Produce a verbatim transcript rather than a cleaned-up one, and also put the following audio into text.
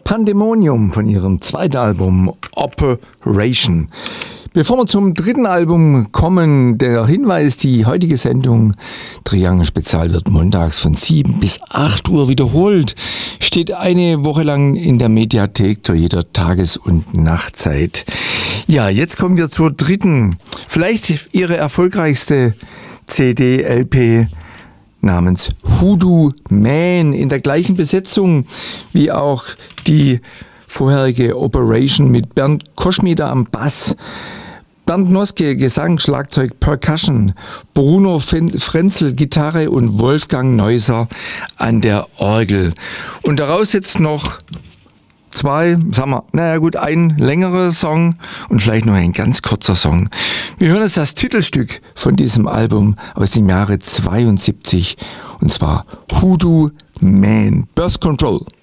Pandemonium von ihrem zweiten Album Operation. Bevor wir zum dritten Album kommen, der Hinweis, die heutige Sendung Triangel Spezial wird montags von sieben bis acht Uhr wiederholt. Steht eine Woche lang in der Mediathek zu jeder Tages- und Nachtzeit. Ja, jetzt kommen wir zur dritten, vielleicht ihre erfolgreichste C D, L P namens Hoodoo Man in der gleichen Besetzung wie auch die vorherige Operation mit Bernd Koschmider am Bass, Bernd Noske Gesang, Schlagzeug, Percussion, Bruno Frenzel Gitarre und Wolfgang Neuser an der Orgel. Und daraus jetzt noch zwei, sagen wir, naja gut, ein längerer Song und vielleicht noch ein ganz kurzer Song. Wir hören jetzt das Titelstück von diesem Album aus dem Jahre zweiundsiebzig und zwar Hoodoo Man, Birth Control.